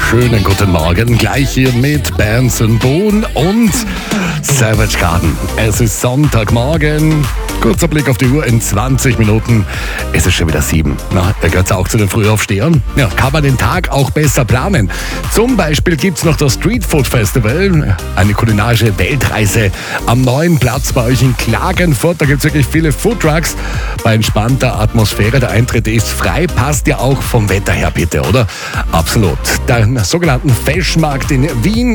Schönen guten Morgen, gleich hier mit Benson Boone und Savage Garden. Es ist Sonntagmorgen, kurzer Blick auf die Uhr, in 20 Minuten ist es schon wieder 7. Na, da gehört es auch zu den Frühaufstehern. Ja, kann man den Tag auch besser planen. Zum Beispiel gibt es noch das Street Food Festival, eine kulinarische Weltreise am neuen Platz bei euch in Klagenfurt. Da gibt es wirklich viele Foodtrucks bei entspannter Atmosphäre. Der Eintritt ist frei, passt ja auch vom Wetter her bitte, oder? Absolut. Der sogenannten Feschmarkt in Wien